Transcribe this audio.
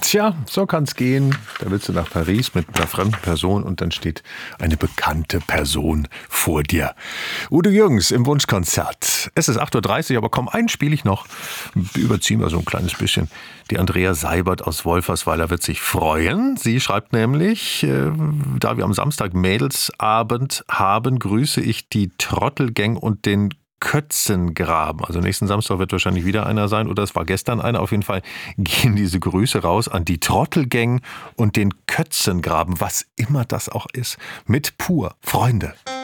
Tja, so kann's gehen. Da willst du nach Paris mit einer fremden Person und dann steht eine bekannte Person vor dir. Udo Jürgens im Wunschkonzert. Es ist 8.30 Uhr, aber komm, einen spiele ich noch. Überziehen wir so ein kleines bisschen. Die Andrea Seibert aus Wolfersweiler wird sich freuen. Sie schreibt nämlich, da wir am Samstag Mädelsabend haben, grüße ich die Trottelgang und den Kötzengraben. Also nächsten Samstag wird wahrscheinlich wieder einer sein oder es war gestern einer. Auf jeden Fall gehen diese Grüße raus an die Trottelgang und den Kötzengraben, was immer das auch ist. Mit Pur. Freunde.